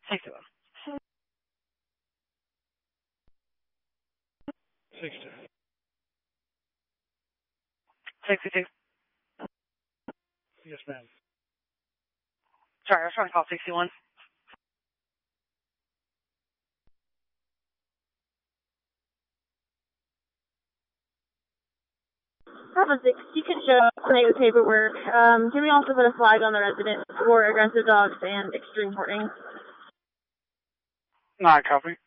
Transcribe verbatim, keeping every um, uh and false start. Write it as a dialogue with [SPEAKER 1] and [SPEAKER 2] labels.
[SPEAKER 1] sixty-one.
[SPEAKER 2] sixty.
[SPEAKER 1] sixty-two.
[SPEAKER 2] Yes, ma'am.
[SPEAKER 1] Sorry, I was trying to call sixty-one.
[SPEAKER 3] Papa six, you can show up tonight with paperwork. Um, can we also put a flag on the residence for aggressive dogs and extreme hoarding?
[SPEAKER 2] Nine, copy.